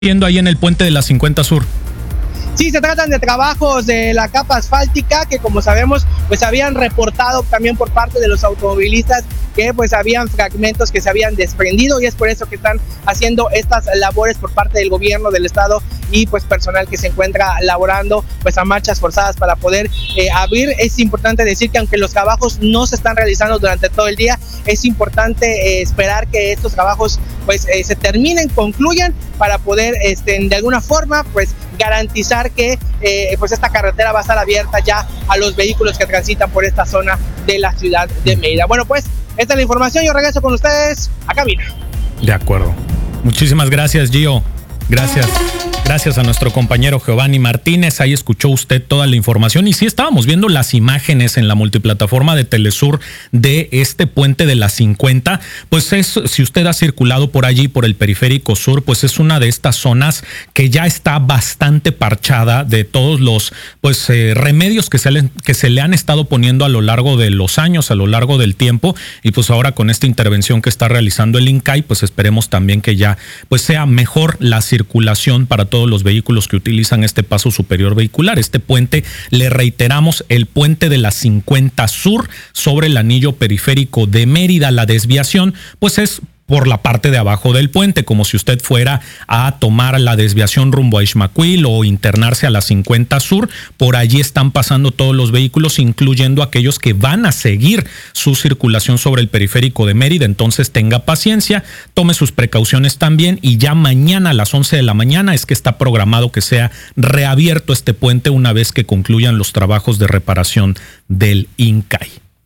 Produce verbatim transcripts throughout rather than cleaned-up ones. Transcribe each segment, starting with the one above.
viendo ahí en el puente de la cincuenta Sur? Sí, se tratan de trabajos de la capa asfáltica que, como sabemos, pues habían reportado también por parte de los automovilistas que pues habían fragmentos que se habían desprendido, y es por eso que están haciendo estas labores por parte del gobierno del estado y pues personal que se encuentra laborando pues a marchas forzadas para poder eh, abrir. Es importante decir que aunque los trabajos no se están realizando durante todo el día, es importante eh, esperar que estos trabajos pues eh, se terminen, concluyan, para poder este, de alguna forma pues garantizar que eh, pues esta carretera va a estar abierta ya a los vehículos que transitan por esta zona de la ciudad de Mérida. Bueno, pues esta es la información. Yo regreso con ustedes a cabina. De acuerdo. Muchísimas gracias, Gio. Gracias. Gracias a nuestro compañero Giovanni Martínez. Ahí escuchó usted toda la información. Y sí, estábamos viendo las imágenes en la multiplataforma de Telesur de este puente de la cincuenta. Pues es, si usted ha circulado por allí, por el periférico sur, pues es una de estas zonas que ya está bastante parchada de todos los pues eh, remedios que se, le, que se le han estado poniendo a lo largo de los años, a lo largo del tiempo. Y pues ahora con esta intervención que está realizando el INCAI, pues esperemos también que ya pues sea mejor la circulación para todos los vehículos que utilizan este paso superior vehicular. Este puente, le reiteramos, el puente de la cincuenta Sur sobre el anillo periférico de Mérida. La desviación pues es por la parte de abajo del puente, como si usted fuera a tomar la desviación rumbo a Ixmaquil o internarse a la cincuenta Sur. Por allí están pasando todos los vehículos, incluyendo aquellos que van a seguir su circulación sobre el periférico de Mérida. Entonces tenga paciencia, tome sus precauciones también, y ya mañana a las once de la mañana es que está programado que sea reabierto este puente una vez que concluyan los trabajos de reparación del INCAI.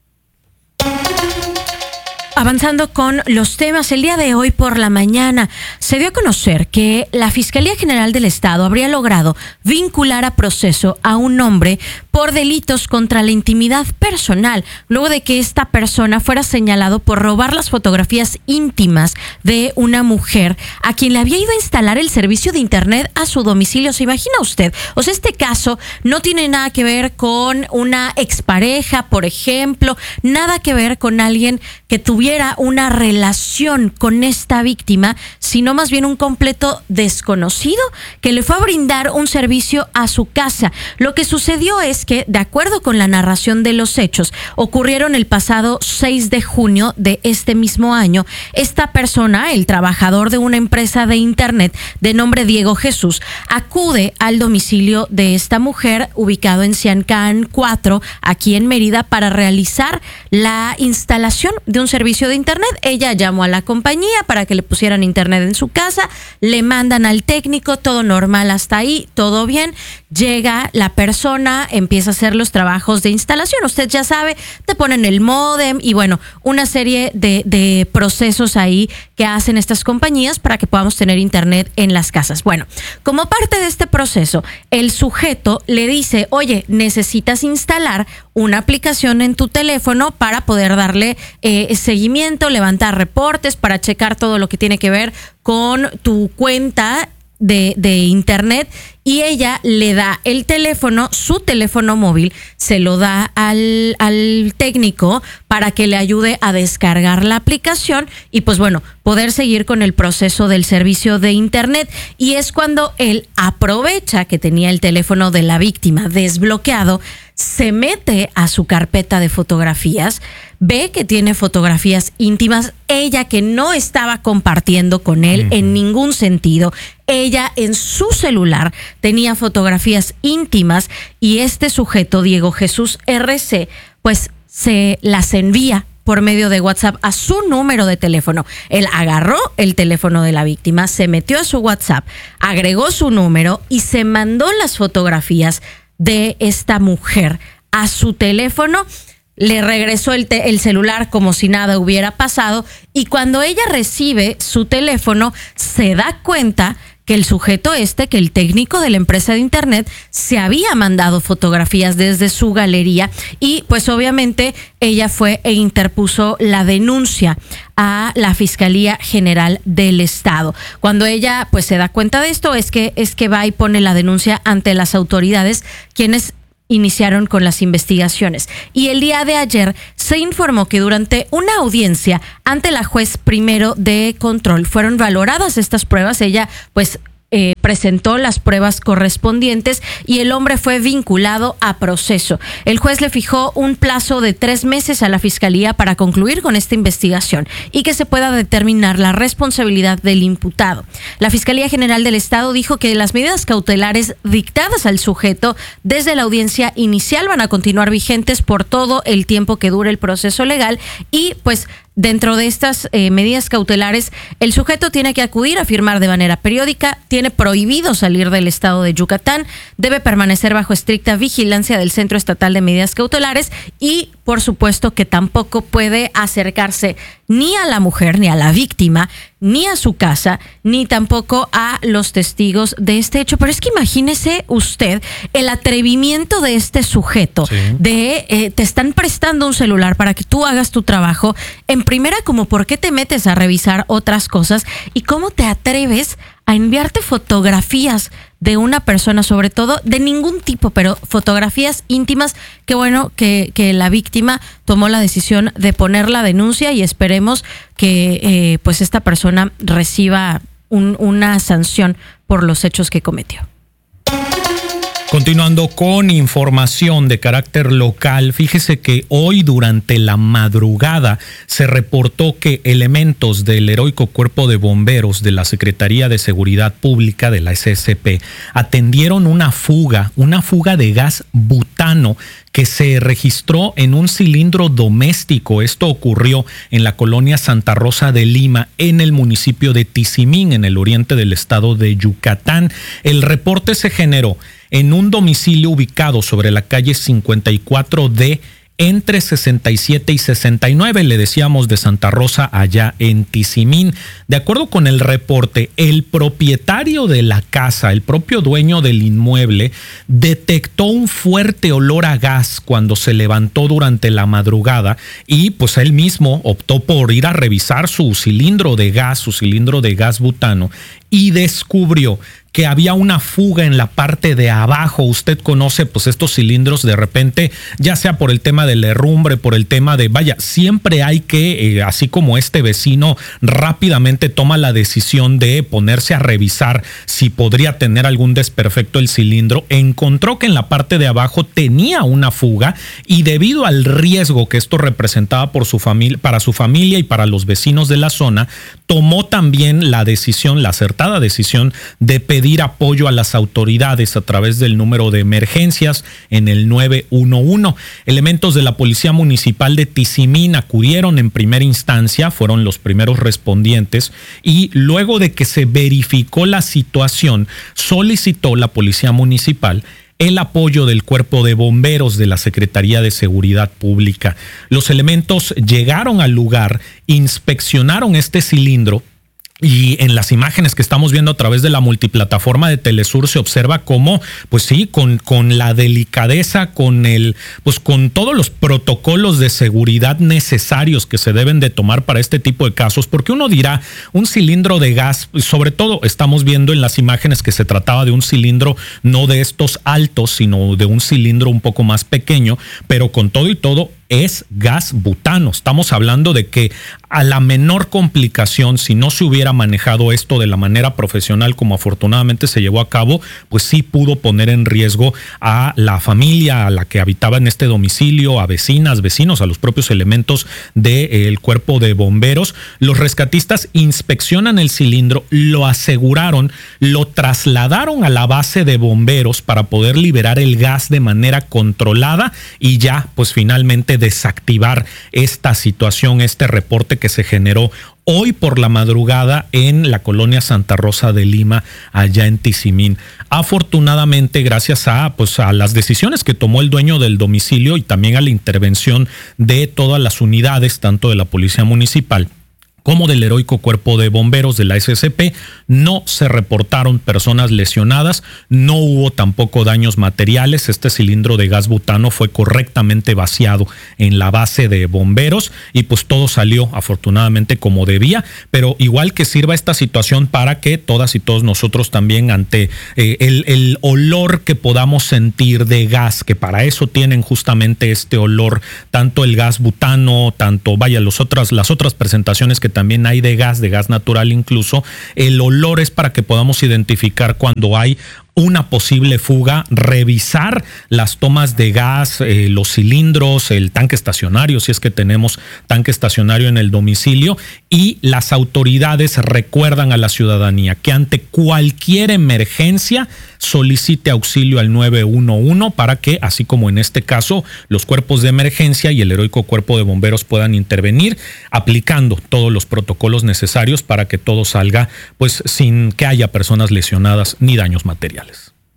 Avanzando con los temas, el día de hoy por la mañana se dio a conocer que la Fiscalía General del Estado habría logrado vincular a proceso a un hombre por delitos contra la intimidad personal, luego de que esta persona fuera señalado por robar las fotografías íntimas de una mujer a quien le había ido a instalar el servicio de internet a su domicilio. ¿Se imagina usted? O sea, este caso no tiene nada que ver con una expareja, por ejemplo, nada que ver con alguien que tuviera una relación con esta víctima, sino más bien un completo desconocido que le fue a brindar un servicio a su casa. Lo que sucedió es que, de acuerdo con la narración de los hechos, ocurrieron el pasado seis de junio de este mismo año. Esta persona, el trabajador de una empresa de internet de nombre Diego Jesús, acude al domicilio de esta mujer ubicado en Ciancán cuatro, aquí en Mérida, para realizar la instalación de un servicio de internet. Ella llamó a la compañía para que le pusieran internet en su casa, le mandan al técnico, todo normal hasta ahí, todo bien. Llega la persona, empieza a hacer los trabajos de instalación. Usted ya sabe, te ponen el módem y bueno, una serie de, de procesos ahí que hacen estas compañías para que podamos tener internet en las casas. Bueno, como parte de este proceso, el sujeto le dice, oye, necesitas instalar una aplicación en tu teléfono para poder darle eh, seguimiento, levantar reportes, para checar todo lo que tiene que ver con tu cuenta de, de internet. Y ella le da el teléfono, su teléfono móvil, se lo da al, al técnico para que le ayude a descargar la aplicación y pues bueno, poder seguir con el proceso del servicio de internet. Y es cuando él aprovecha que tenía el teléfono de la víctima desbloqueado, se mete a su carpeta de fotografías, ve que tiene fotografías íntimas, ella que no estaba compartiendo con él uh-huh. en ningún sentido. Ella en su celular tenía fotografías íntimas y este sujeto, Diego Jesús R C, pues se las envía por medio de WhatsApp a su número de teléfono. Él agarró el teléfono de la víctima, se metió a su WhatsApp, agregó su número y se mandó las fotografías de esta mujer a su teléfono. Le regresó el, te- el celular como si nada hubiera pasado, y cuando ella recibe su teléfono se da cuenta que el sujeto este, que el técnico de la empresa de internet, se había mandado fotografías desde su galería, y pues obviamente ella fue e interpuso la denuncia a la Fiscalía General del Estado. Cuando ella pues se da cuenta de esto es que es que va y pone la denuncia ante las autoridades, quienes iniciaron con las investigaciones. Y el día de ayer se informó que durante una audiencia ante la juez primero de control fueron valoradas estas pruebas. Ella pues Eh, presentó las pruebas correspondientes y el hombre fue vinculado a proceso. El juez le fijó un plazo de tres meses a la Fiscalía para concluir con esta investigación y que se pueda determinar la responsabilidad del imputado. La Fiscalía General del Estado dijo que las medidas cautelares dictadas al sujeto desde la audiencia inicial van a continuar vigentes por todo el tiempo que dure el proceso legal y pues dentro de estas eh, medidas cautelares, el sujeto tiene que acudir a firmar de manera periódica, tiene prohibido salir del estado de Yucatán, debe permanecer bajo estricta vigilancia del Centro Estatal de Medidas Cautelares y, por supuesto, que tampoco puede acercarse ni a la mujer, ni a la víctima, ni a su casa, ni tampoco a los testigos de este hecho. Pero es que imagínese usted el atrevimiento de este sujeto, sí. de eh, te están prestando un celular para que tú hagas tu trabajo. En primera, como por qué te metes a revisar otras cosas y cómo te atreves a enviarte fotografías de una persona, sobre todo de ningún tipo, pero fotografías íntimas. Qué bueno que, que la víctima tomó la decisión de poner la denuncia y esperemos que eh, pues esta persona reciba un, una sanción por los hechos que cometió. Continuando con información de carácter local, fíjese que hoy durante la madrugada se reportó que elementos del heroico Cuerpo de Bomberos de la Secretaría de Seguridad Pública de la S S P atendieron una fuga, una fuga de gas butano que se registró en un cilindro doméstico. Esto ocurrió en la colonia Santa Rosa de Lima, en el municipio de Tizimín, en el oriente del estado de Yucatán. El reporte se generó en un domicilio ubicado sobre la calle cincuenta y cuatro D, entre sesenta y siete y sesenta y nueve, le decíamos, de Santa Rosa, allá en Tizimín. De acuerdo con el reporte, el propietario de la casa, el propio dueño del inmueble, detectó un fuerte olor a gas cuando se levantó durante la madrugada y pues él mismo optó por ir a revisar su cilindro de gas, su cilindro de gas butano, y descubrió que había una fuga en la parte de abajo. Usted conoce pues estos cilindros de repente, ya sea por el tema del herrumbre, por el tema de, vaya, siempre hay que, eh, así como este vecino rápidamente toma la decisión de ponerse a revisar si podría tener algún desperfecto el cilindro, encontró que en la parte de abajo tenía una fuga y debido al riesgo que esto representaba por su familia, para su familia y para los vecinos de la zona, tomó también la decisión, la acertada decisión de pedir pedir apoyo a las autoridades a través del número de emergencias en el nueve uno uno. Elementos de la Policía Municipal de Tizimín acudieron en primera instancia, fueron los primeros respondientes, y luego de que se verificó la situación, solicitó la Policía Municipal el apoyo del Cuerpo de Bomberos de la Secretaría de Seguridad Pública. Los elementos llegaron al lugar, inspeccionaron este cilindro, y en las imágenes que estamos viendo a través de la multiplataforma de Telesur se observa cómo, pues sí, con, con la delicadeza, con el, pues con todos los protocolos de seguridad necesarios que se deben de tomar para este tipo de casos, porque uno dirá, un cilindro de gas, sobre todo estamos viendo en las imágenes que se trataba de un cilindro no de estos altos, sino de un cilindro un poco más pequeño, pero con todo y todo es gas butano. Estamos hablando de que a la menor complicación, si no se hubiera manejado esto de la manera profesional como afortunadamente se llevó a cabo, pues sí pudo poner en riesgo a la familia a la que habitaba en este domicilio, a vecinas, vecinos, a los propios elementos del Cuerpo de Bomberos. Los rescatistas inspeccionan el cilindro, lo aseguraron, lo trasladaron a la base de bomberos para poder liberar el gas de manera controlada y ya, pues finalmente desactivar esta situación, este reporte que se generó hoy por la madrugada en la colonia Santa Rosa de Lima, allá en Tizimín. Afortunadamente, gracias a, pues, a las decisiones que tomó el dueño del domicilio y también a la intervención de todas las unidades, tanto de la Policía Municipal como del heroico Cuerpo de Bomberos de la S S P, no se reportaron personas lesionadas, no hubo tampoco daños materiales. Este cilindro de gas butano fue correctamente vaciado en la base de bomberos y pues todo salió afortunadamente como debía, pero igual que sirva esta situación para que todas y todos nosotros también ante eh, el, el olor que podamos sentir de gas, que para eso tienen justamente este olor, tanto el gas butano, tanto, vaya, los otras, las otras presentaciones que también hay de gas, de gas natural incluso. El olor es para que podamos identificar cuando hay una posible fuga, revisar las tomas de gas, eh, los cilindros, el tanque estacionario, si es que tenemos tanque estacionario en el domicilio, y las autoridades recuerdan a la ciudadanía que ante cualquier emergencia solicite auxilio al nueve uno uno para que, así como en este caso, los cuerpos de emergencia y el heroico cuerpo de bomberos puedan intervenir aplicando todos los protocolos necesarios para que todo salga pues sin que haya personas lesionadas ni daños materiales.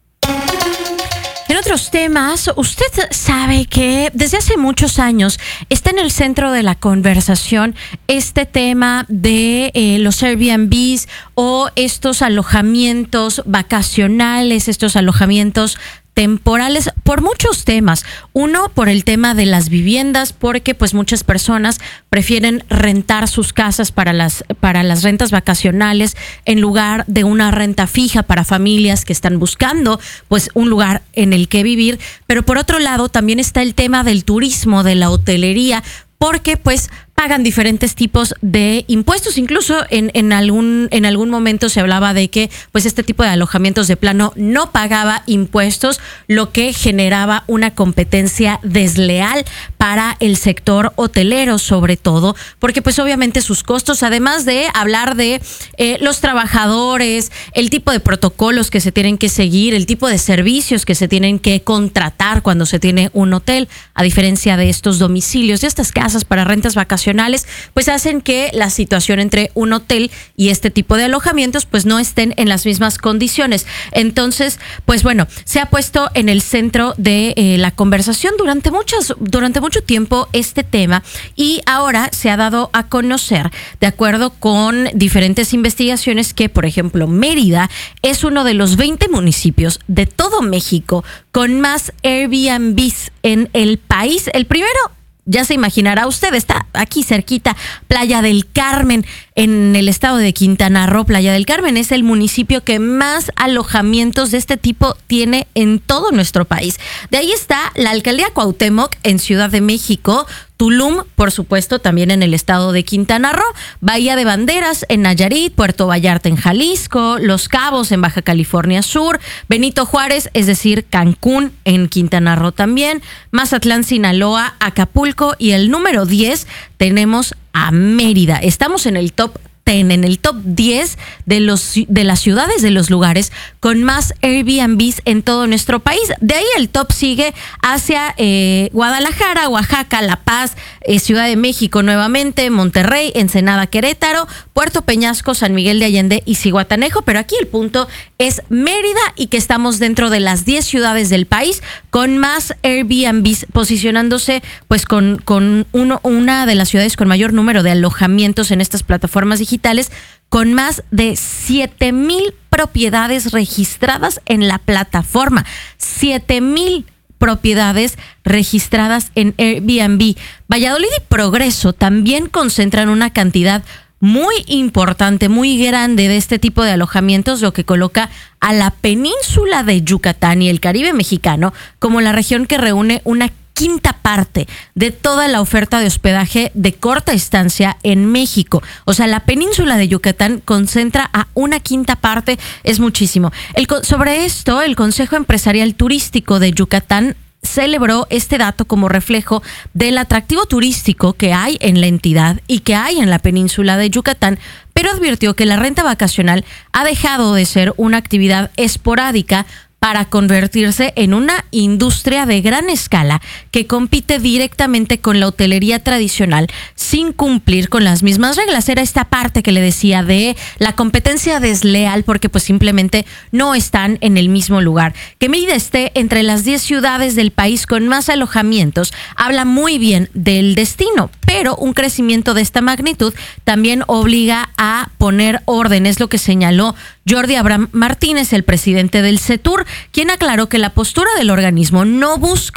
En otros temas, usted sabe que desde hace muchos años está en el centro de la conversación este tema de eh, los Airbnbs o estos alojamientos vacacionales, estos alojamientos temporales, por muchos temas. Uno, por el tema de las viviendas, porque pues muchas personas prefieren rentar sus casas para las, para las rentas vacacionales en lugar de una renta fija para familias que están buscando pues un lugar en el que vivir. Pero por otro lado también está el tema del turismo, de la hotelería, porque pues pagan diferentes tipos de impuestos. Incluso en, en algún en algún momento se hablaba de que pues este tipo de alojamientos de plano no pagaba impuestos, lo que generaba una competencia desleal para el sector hotelero, sobre todo, porque pues obviamente sus costos, además de hablar de eh, los trabajadores, el tipo de protocolos que se tienen que seguir, el tipo de servicios que se tienen que contratar cuando se tiene un hotel, a diferencia de estos domicilios, de estas casas para rentas vacacionales, pues hacen que la situación entre un hotel y este tipo de alojamientos pues no estén en las mismas condiciones. Entonces, pues bueno, se ha puesto en el centro de eh, la conversación durante muchas, durante mucho tiempo este tema, y ahora se ha dado a conocer, de acuerdo con diferentes investigaciones, que por ejemplo Mérida es uno de los veinte municipios de todo México con más Airbnbs en el país. El primero, ya se imaginará usted, está aquí cerquita, Playa del Carmen, en el estado de Quintana Roo. Playa del Carmen es el municipio que más alojamientos de este tipo tiene en todo nuestro país. De ahí está la alcaldía Cuauhtémoc en Ciudad de México, Tulum, por supuesto, también en el estado de Quintana Roo, Bahía de Banderas en Nayarit, Puerto Vallarta en Jalisco, Los Cabos en Baja California Sur, Benito Juárez, es decir, Cancún en Quintana Roo también, Mazatlán, Sinaloa, Acapulco, y el número diez tenemos a Mérida. Estamos en el top diez, en el top diez de los de las ciudades, de los lugares con más Airbnbs en todo nuestro país. De ahí el top sigue hacia eh, Guadalajara, Oaxaca, La Paz, eh, Ciudad de México nuevamente, Monterrey, Ensenada, Querétaro, Puerto Peñasco, San Miguel de Allende y Zihuatanejo. Pero aquí el punto es Mérida, y que estamos dentro de las diez ciudades del país con más Airbnbs, posicionándose pues con, con uno, una de las ciudades con mayor número de alojamientos en estas plataformas digitales, con más de siete mil propiedades registradas en la plataforma. siete mil propiedades registradas en Airbnb. Valladolid y Progreso también concentran una cantidad muy importante, muy grande de este tipo de alojamientos, lo que coloca a la península de Yucatán y el Caribe mexicano como la región que reúne una quinta parte de toda la oferta de hospedaje de corta estancia en México. O sea, la península de Yucatán concentra a una quinta parte, es muchísimo. El, sobre esto, el Consejo Empresarial Turístico de Yucatán celebró este dato como reflejo del atractivo turístico que hay en la entidad y que hay en la península de Yucatán, pero advirtió que la renta vacacional ha dejado de ser una actividad esporádica para convertirse en una industria de gran escala que compite directamente con la hotelería tradicional sin cumplir con las mismas reglas. Era esta parte que le decía de la competencia desleal, porque pues simplemente no están en el mismo lugar. Que Mérida esté entre las diez ciudades del país con más alojamientos habla muy bien del destino, pero un crecimiento de esta magnitud también obliga a poner orden, es lo que señaló Jordi Abraham Martínez, el presidente del CETUR, quien aclaró que la postura del organismo no busca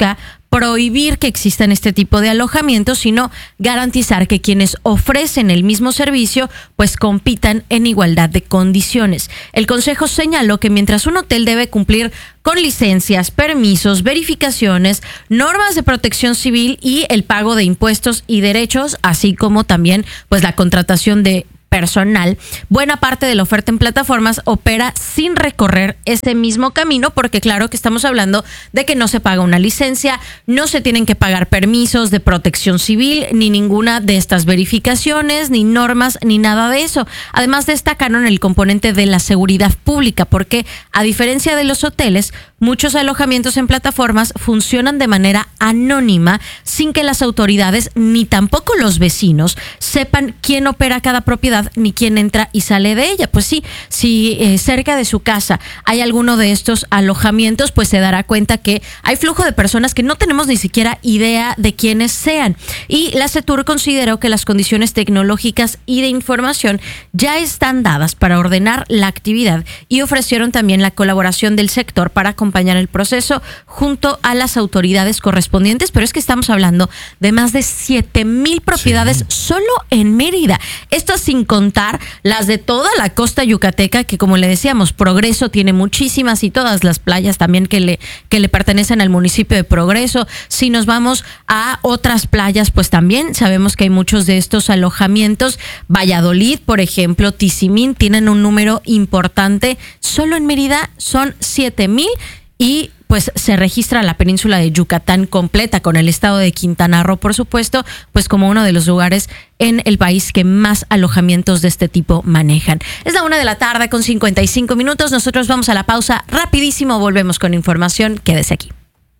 prohibir que existan este tipo de alojamientos, sino garantizar que quienes ofrecen el mismo servicio pues compitan en igualdad de condiciones. El Consejo señaló que mientras un hotel debe cumplir con licencias, permisos, verificaciones, normas de protección civil y el pago de impuestos y derechos, así como también pues la contratación de personal, buena parte de la oferta en plataformas opera sin recorrer ese mismo camino, porque claro que estamos hablando de que no se paga una licencia, no se tienen que pagar permisos de protección civil, ni ninguna de estas verificaciones, ni normas, ni nada de eso. Además destacaron el componente de la seguridad pública, porque a diferencia de los hoteles, muchos alojamientos en plataformas funcionan de manera anónima, sin que las autoridades ni tampoco los vecinos sepan quién opera cada propiedad ni quién entra y sale de ella. Pues sí, si eh, cerca de su casa hay alguno de estos alojamientos, pues se dará cuenta que hay flujo de personas que no tenemos ni siquiera idea de quiénes sean. Y la CETUR consideró que las condiciones tecnológicas y de información ya están dadas para ordenar la actividad y ofrecieron también la colaboración del sector para acompañar el proceso junto a las autoridades correspondientes. Pero es que estamos hablando de más de siete mil propiedades sí. solo en Mérida. Esto sin contar las de toda la costa yucateca, que como le decíamos, Progreso tiene muchísimas, y todas las playas también que le, que le pertenecen al municipio de Progreso. Si nos vamos a otras playas, pues también sabemos que hay muchos de estos alojamientos. Valladolid, por ejemplo, Tizimín, tienen un número importante. Solo en Mérida son siete mil y pues se registra la península de Yucatán completa, con el estado de Quintana Roo, por supuesto, pues como uno de los lugares en el país que más alojamientos de este tipo manejan. Es la una de la tarde con cincuenta y cinco minutos. Nosotros vamos a la pausa rapidísimo, volvemos con información. Quédese aquí.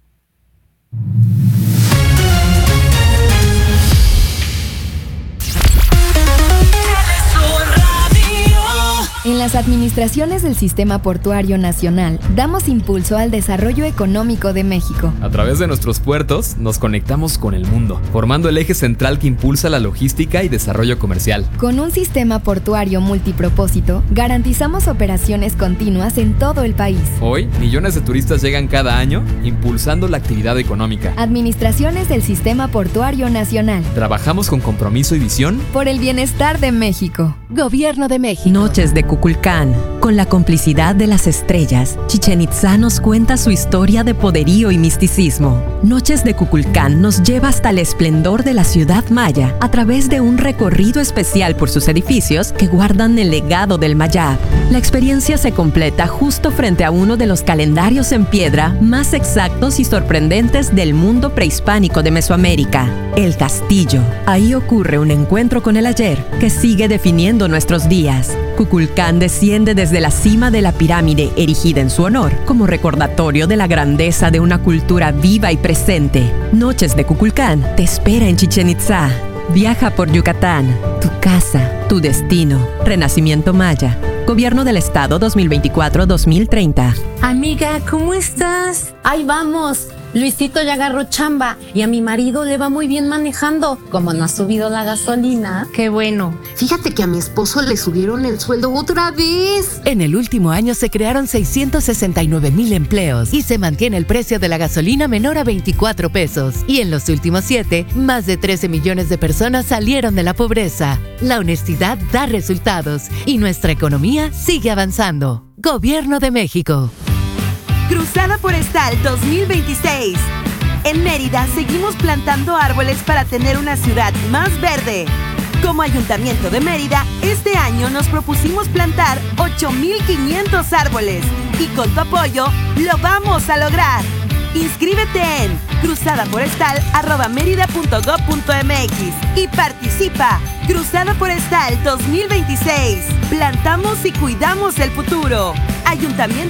En las administraciones del Sistema Portuario Nacional, damos impulso al desarrollo económico de México. A través de nuestros puertos, nos conectamos con el mundo, formando el eje central que impulsa la logística y desarrollo comercial. Con un sistema portuario multipropósito, garantizamos operaciones continuas en todo el país. Hoy, millones de turistas llegan cada año, impulsando la actividad económica. Administraciones del Sistema Portuario Nacional. Trabajamos con compromiso y visión por el bienestar de México. Gobierno de México. Noches de Cuculcán. Con la complicidad de las estrellas, Chichén Itzá nos cuenta su historia de poderío y misticismo. Noches de Cuculcán nos lleva hasta el esplendor de la ciudad maya a través de un recorrido especial por sus edificios que guardan el legado del Mayab. La experiencia se completa justo frente a uno de los calendarios en piedra más exactos y sorprendentes del mundo prehispánico de Mesoamérica, el Castillo. Ahí ocurre un encuentro con el ayer que sigue definiendo nuestros días. Cuculcán desciende desde la cima de la pirámide erigida en su honor, como recordatorio de la grandeza de una cultura viva y presente. Noches de Cuculcán te espera en Chichén Itzá. Viaja por Yucatán, tu casa, tu destino. Renacimiento Maya. Gobierno del Estado dos mil veinticuatro a dos mil treinta. Amiga, ¿cómo estás? Ahí vamos. Luisito ya agarró chamba y a mi marido le va muy bien manejando. Como no ha subido la gasolina. Qué bueno. Fíjate que a mi esposo le subieron el sueldo otra vez. En el último año se crearon seiscientos sesenta y nueve mil empleos y se mantiene el precio de la gasolina menor a veinticuatro pesos. Y en los últimos siete, más de trece millones de personas salieron de la pobreza. La honestidad da resultados y nuestra economía sigue avanzando. Gobierno de México. Cruzada Forestal dos mil veintiséis. En Mérida seguimos plantando árboles para tener una ciudad más verde. Como Ayuntamiento de Mérida, este año nos propusimos plantar ocho mil quinientos árboles y con tu apoyo lo vamos a lograr. Inscríbete en cruzadaforestal arroba mérida punto gob punto mx y participa. Cruzada Forestal dos mil veintiséis. Plantamos y cuidamos el futuro. Ayuntamiento